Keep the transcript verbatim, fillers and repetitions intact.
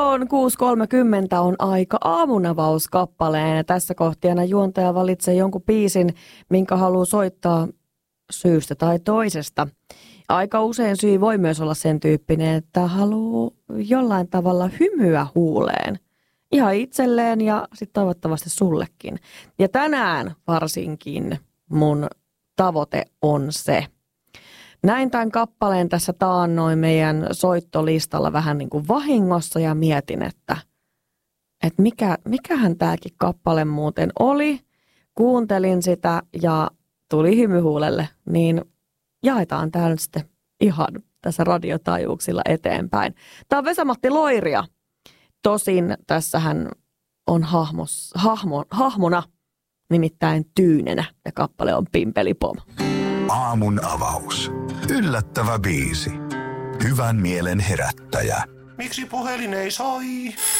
on kuusi kolmekymmentä, on aika aamunavauskappaleen. Ja tässä kohtiana juontaja valitsee jonkun biisin, minkä haluaa soittaa syystä tai toisesta. Aika usein syy voi myös olla sen tyyppinen, että haluaa jollain tavalla hymyä huuleen. Ihan itselleen ja sitten toivottavasti sullekin. Ja tänään varsinkin mun tavoite on se. Näin tämän kappaleen tässä taannoin meidän soittolistalla vähän niin kuin vahingossa ja mietin, että, että mikä, mikähän tämäkin kappale muuten oli. Kuuntelin sitä ja tuli hymyhuulelle, niin jaetaan tämä nyt sitten ihan tässä radiotaajuuksilla eteenpäin. Tämä on Vesa-Matti Loiria. Tosin tässähän on hahmos, hahmo, hahmona nimittäin Tyynenä ja kappale on Pimpelipom. Aamun avaus. Yllättävä biisi. Hyvän mielen herättäjä. Miksi puhelin ei soi?